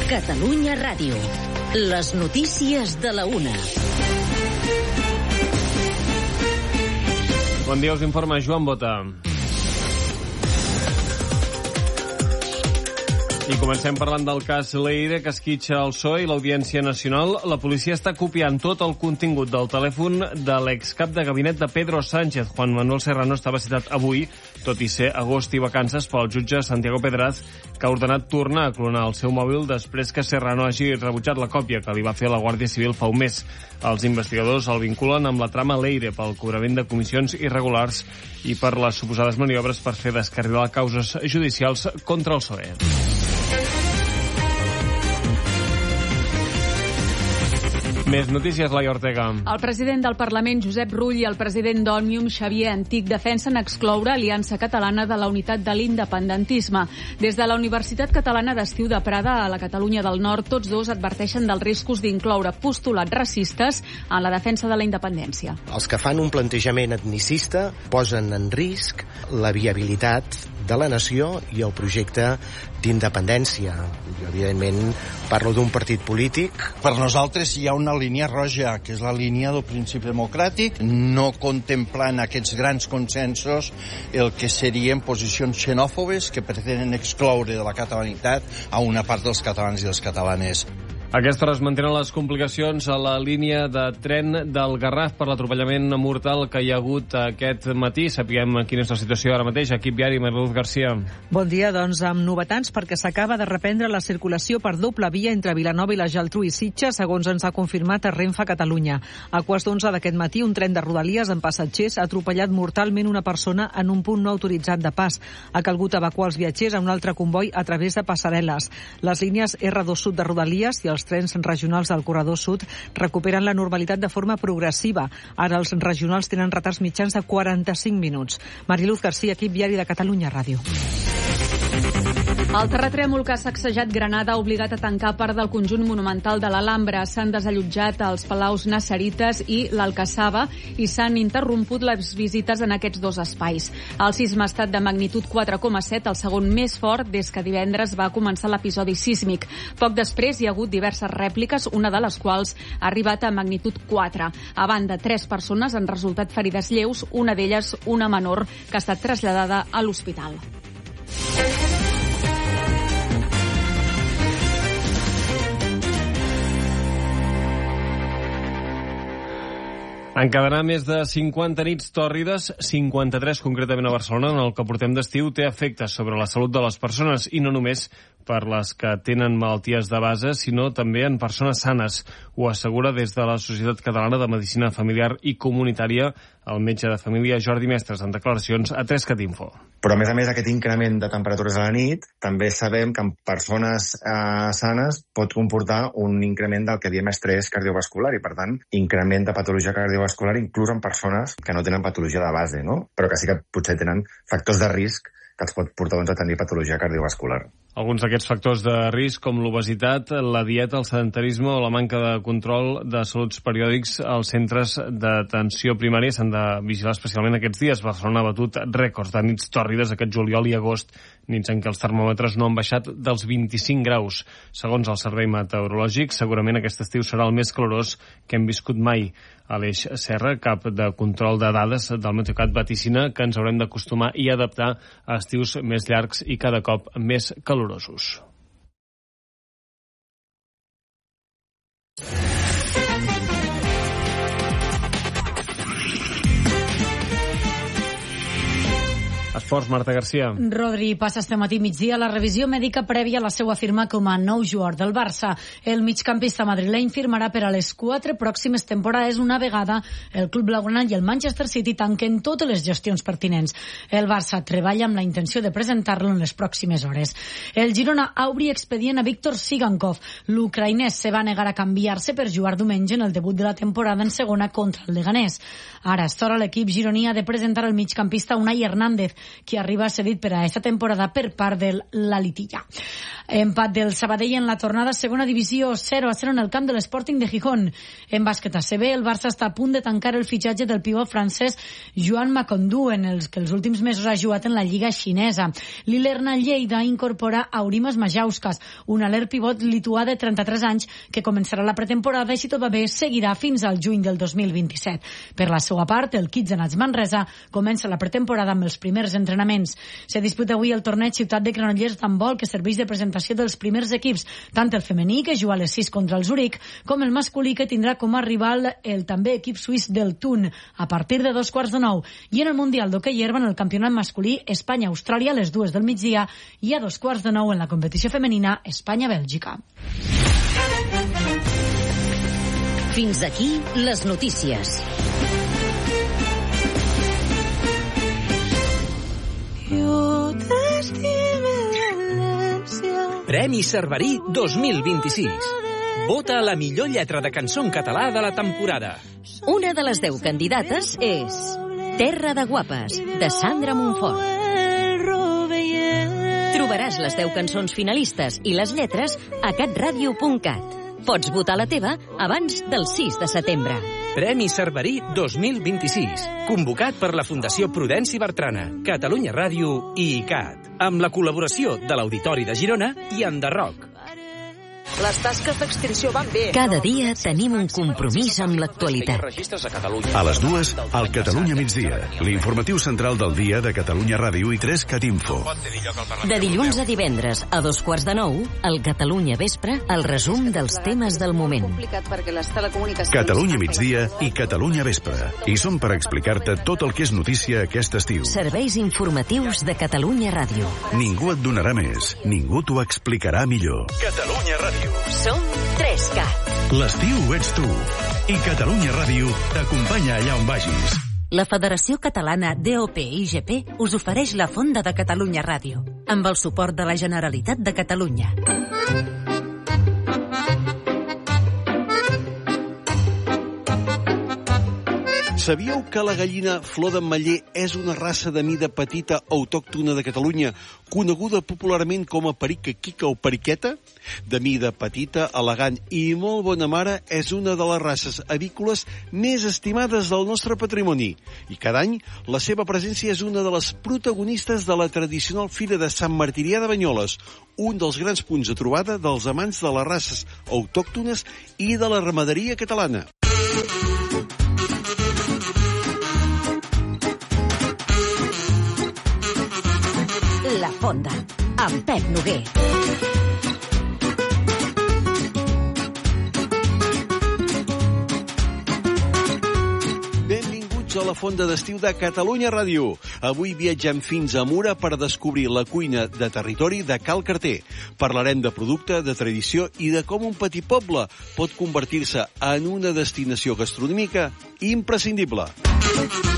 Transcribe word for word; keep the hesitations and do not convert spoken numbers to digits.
Catalunya Ràdio. Les notícies de la una. Bon dia, us informa Joan Bota. I comencem parlant del cas Leire, que esquitxa el P S O E i l'Audiència Nacional. La policia està copiant tot el contingut del telèfon de l'excap de gabinet de Pedro Sánchez. Juan Manuel Serrano estava citat avui, tot i ser agost i vacances, pel jutge Santiago Pedraz, que ha ordenat tornar a clonar el seu mòbil després que Serrano hagi rebutjat la còpia que li va fer la Guàrdia Civil fa un mes. Els investigadors el vinculen amb la trama Leire pel cobrament de comissions irregulars i per les suposades maniobres per fer descarrilar causes judicials contra el P S O E. Més notícies, Laia Ortega. El president del Parlament, Josep Rull, i el president d'Òmnium, Xavier Antic, defensen excloure Aliança Catalana de la unitat de l'independentisme. Des de la Universitat Catalana d'Estiu de Prada a la Catalunya del Nord, tots dos adverteixen dels riscos d'incloure postulats racistes en la defensa de la independència. Els que fan un plantejament etnicista posen en risc la viabilitat de la nació i el projecte d'independència. Jo, evidentment, parlo d'un partit polític. Per nosaltres hi ha una línia roja, que és la línia del principi democràtic, no contemplant aquests grans consensos el que serien posicions xenòfobes que pretenen excloure de la catalanitat a una part dels catalans i les catalanes. A aquesta hora es mantenen les complicacions a la línia de tren del Garraf per l'atropellament mortal que hi ha hagut aquest matí. Sapiguem quina és la situació ara mateix. Equip Viari, Mariluz Garcia. Bon dia, doncs, amb novetats perquè s'acaba de reprendre la circulació per doble via entre Vilanova i la Geltrú i Sitges, segons ens ha confirmat a Renfe Catalunya. A quarts d'onze d'aquest matí, un tren de Rodalies amb passatgers ha atropellat mortalment una persona en un punt no autoritzat de pas. Ha calgut evacuar els viatgers a un altre comboi a través de passarel·les. Les línies erre dos Sud de Rodalies i els trens regionals del corredor sud recuperen la normalitat de forma progressiva. Ara els regionals tenen retards mitjans de quaranta-cinc minuts. Mariluz Garcia, Equip Viari de Catalunya Ràdio. El terratrèmol que ha sacsejat Granada ha obligat a tancar part del conjunt monumental de l'Alhambra. S'han desallotjat els palaus nasserites i l'Alcassaba i s'han interromput les visites en aquests dos espais. El sisme ha estat de magnitud quatre coma set, el segon més fort des que divendres va començar l'episodi sísmic. Poc després hi ha hagut diverses rèpliques, una de les quals ha arribat a magnitud quatre. A banda, tres persones han resultat ferides lleus, una d'elles una menor que ha estat traslladada a l'hospital. Encadenar més de cinquanta nits tòrrides, cinquanta-tres concretament a Barcelona, en el que portem d'estiu, té efectes sobre la salut de les persones, i no només per les que tenen malalties de base, sinó també en persones sanes. Ho assegura des de la Societat Catalana de Medicina Familiar i Comunitària el metge de família Jordi Mestres, en declaracions a tres cat info. Però, a més a més, aquest increment de temperatures a la nit, també sabem que en persones eh, sanes pot comportar un increment del que diem estrès cardiovascular i, per tant, increment de patologia cardiovascular inclús en persones que no tenen patologia de base, no? Però que sí que potser tenen factors de risc que els pot portar doncs, a tenir patologia cardiovascular. Alguns d'aquests factors de risc, com l'obesitat, la dieta, el sedentarisme o la manca de control de saluts periòdics als centres d'atenció primària s'han de vigilar especialment aquests dies. Barcelona ha batut rècords de nits tòrrides aquest juliol i agost, nits en què els termòmetres no han baixat dels vint-i-cinc graus. Segons el Servei Meteorològic, segurament aquest estiu serà el més calorós que hem viscut mai. A l'Eix Serra, cap de control de dades del Meteocat vaticina que ens haurem d'acostumar i adaptar a estius més llargs i cada cop més calorosos. Esports, Marta Garcia. Rodri passa este matí migdia la revisió mèdica prèvia a la seva firma com a nou jugador del Barça. El migcampista madrileny firmarà per a les quatre pròximes temporades una vegada el club blaugrana i el Manchester City tanquen totes les gestions pertinents. El Barça treballa amb la intenció de presentar-lo en les pròximes hores. El Girona obri expedient a Víctor Sigankov. L'ucraïnès se va negar a canviar-se per jugar diumenge en el debut de la temporada en segona contra el Leganés. Ara, a esta hora, l'equip gironí ha de presentar el migcampista Unai Hernández. qui arriba cedit per a aquesta temporada per part del Lalitilla. Empat del Sabadell en la tornada a segona divisió, zero a zero en el camp de l'Sporting de Gijón. En bàsquet A C B, el Barça està a punt de tancar el fitxatge del pivot francès Joan Macondu, en els que els últims mesos ha jugat en la Lliga xinesa. L'Ilerna Lleida incorpora Aurimas Majauskas, un alert pivot lituà de trenta-tres anys que començarà la pretemporada i, si tot va bé, seguirà fins al juny del dos mil vint-i-set. Per la seva part, el Kitzenats Manresa comença la pretemporada amb els primers entrenaments. Se disputa avui el torneig Ciutat de Granollers d'handbol, que serveix de presentació dels primers equips, tant el femení, que juga a les sis contra el Zurich, com el masculí, que tindrà com a rival el també equip suís del Thun, a partir de dos quarts de nou. I en el Mundial d'Hoquei Herba, en el campionat masculí, Espanya-Austràlia a les dues del migdia, i a dos quarts de nou en la competició femenina, Espanya-Bèlgica. Fins aquí les notícies. Premi Cerverí dos mil vint-i-sis. Vota la millor lletra de cançó en català de la temporada. Una de les deu candidates és Terra de Guapes, de Sandra Montfort. Trobaràs les deu cançons finalistes i les lletres a catradio punt cat. Pots votar la teva abans del sis de setembre. Premi Cerverí dos mil vint-i-sis, convocat per la Fundació Prudenci Bertrana, Catalunya Ràdio i I C A T, amb la col·laboració de l'Auditori de Girona i Enderroc. Les tasques d'extinció van bé. Cada dia tenim un compromís amb l'actualitat. A les dues, al Catalunya migdia, l'informatiu central del dia de Catalunya Ràdio i tres cat info. De dilluns a divendres, a dos quarts de nou, al Catalunya Vespre, el resum dels temes del moment. Catalunya migdia i Catalunya Vespre. I som per explicar-te tot el que és notícia aquest estiu. Serveis informatius de Catalunya Ràdio. Ningú et donarà més, ningú t'ho explicarà millor. Catalunya Ràdio. Som tres cat. L'estiu ets tu. I Catalunya Ràdio t'acompanya allà on vagis. La Federació Catalana D O P I G P us ofereix la Fonda de Catalunya Ràdio, amb el suport de la Generalitat de Catalunya. Sabíeu que la gallina flor d'ametller és una raça de mida petita autòctona de Catalunya, coneguda popularment com a perica quica o periqueta? De mida petita, elegant i molt bona mare, és una de les races avícoles més estimades del nostre patrimoni. I cada any, la seva presència és una de les protagonistes de la tradicional Fira de Sant Martirià de Banyoles, un dels grans punts de trobada dels amants de les races autòctones i de la ramaderia catalana. La Fonda, amb Pep Noguer. Benvinguts a la Fonda d'estiu de Catalunya Ràdio. Avui viatgem fins a Mura per descobrir la cuina de territori de Cal Carter. Parlarem de producte, de tradició i de com un petit poble pot convertir-se en una destinació gastronòmica imprescindible.